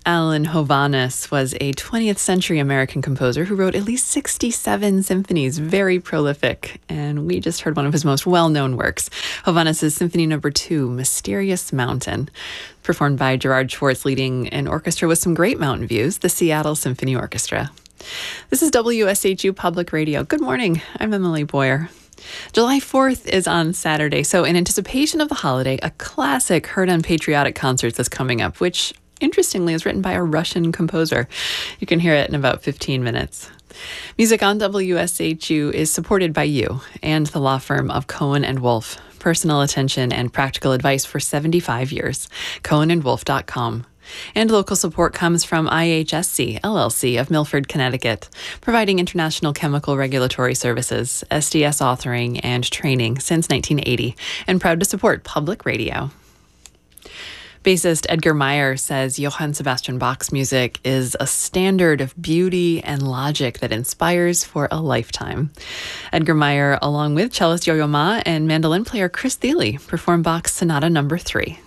Alan Hovhaness was a 20th century American composer who wrote at least 67 symphonies, very prolific. And we just heard one of his most well-known works, Hovhaness' Symphony No. 2, Mysterious Mountain, performed by Gerard Schwartz, leading an orchestra with some great mountain views, the Seattle Symphony Orchestra. This is WSHU Public Radio. Good morning. I'm Emily Boyer. July 4th is on Saturday, so in anticipation of the holiday, a classic heard on patriotic concerts is coming up, which interestingly is written by a Russian composer. You can hear it in about 15 minutes. Music on WSHU is supported by you and the law firm of Cohen & Wolfe. Personal attention and practical advice for 75 years. CohenandWolfe.com. And local support comes from IHSC, LLC of Milford, Connecticut, providing international chemical regulatory services, SDS authoring, and training since 1980, and proud to support public radio. Bassist Edgar Meyer says Johann Sebastian Bach's music is a standard of beauty and logic that inspires for a lifetime. Edgar Meyer, along with cellist Yo-Yo Ma and mandolin player Chris Thile, performed Bach's Sonata No. 3.